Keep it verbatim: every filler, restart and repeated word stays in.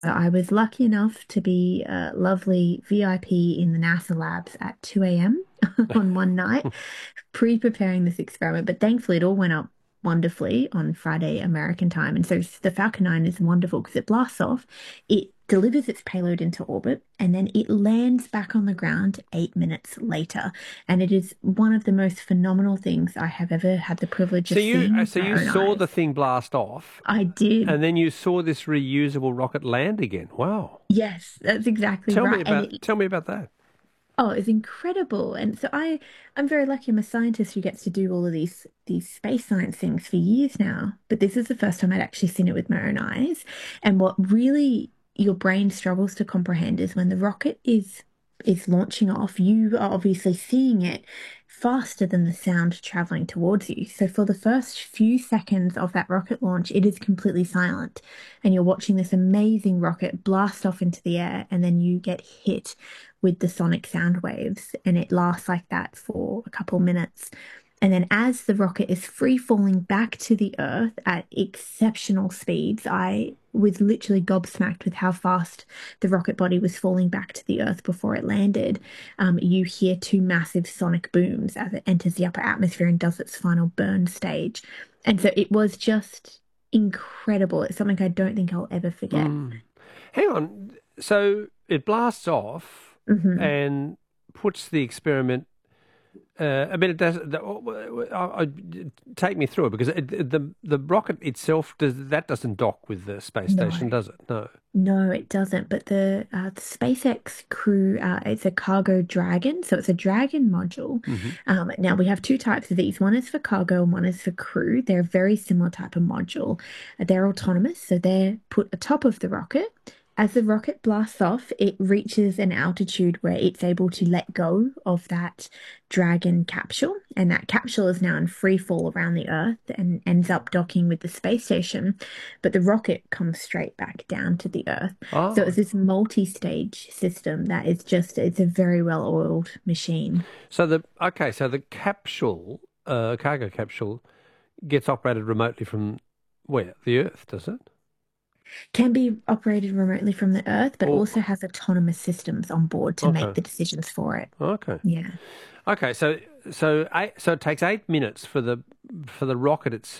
I was lucky enough to be a lovely V I P in the NASA labs at two a m on one night, pre-preparing this experiment. But thankfully, it all went up wonderfully on Friday American time. And so the Falcon nine is wonderful because it blasts off, it delivers its payload into orbit, and then it lands back on the ground eight minutes later. And it is one of the most phenomenal things I have ever had the privilege So of you seeing uh, with so my you own saw the eyes. thing blast off, I did. and then you saw this reusable rocket land again. Wow. Yes, that's exactly Tell me right. And about it, tell me about that. oh, it's incredible. And so I I'm very lucky I'm a scientist who gets to do all of these these space science things for years now. But this is the first time I'd actually seen it with my own eyes. And what really your brain struggles to comprehend is when the rocket is is launching off, you are obviously seeing it faster than the sound traveling towards you. So for the first few seconds of that rocket launch, it is completely silent. And you're watching this amazing rocket blast off into the air, and then you get hit with the sonic sound waves, and it lasts like that for a couple minutes. And then, as the rocket is free falling back to the Earth at exceptional speeds, I was literally gobsmacked with how fast the rocket body was falling back to the Earth before it landed. Um, you hear two massive sonic booms as it enters the upper atmosphere and does its final burn stage. And so it was just incredible. It's something I don't think I'll ever forget. Mm. Hang on. So it blasts off Mhm. and puts the experiment. Uh, I mean, it does. The, I, I, take me through it because it, the the rocket itself does that doesn't dock with the space No. station, does it? No. No, it doesn't. But the, uh, the SpaceX Crew, uh, it's a cargo Dragon. So it's a Dragon module. Hmm. Um, now we have two types of these. One is for cargo and one is for crew. They're a very similar type of module. Uh, They're autonomous. So they're put atop of the rocket. As the rocket blasts off, it reaches an altitude where it's able to let go of that Dragon capsule. And that capsule is now in free fall around the Earth and ends up docking with the space station, but the rocket comes straight back down to the Earth. So Oh, it's this multi-stage system that is just, it's a very well-oiled machine. so the okay, so the capsule, uh, cargo capsule, gets operated remotely from where? The Earth, does it? Can be operated remotely from the Earth, but Or also has autonomous systems on board to make okay, the decisions for it. okay. Yeah. Okay, so so eight, so it takes eight minutes for the for the rocket itself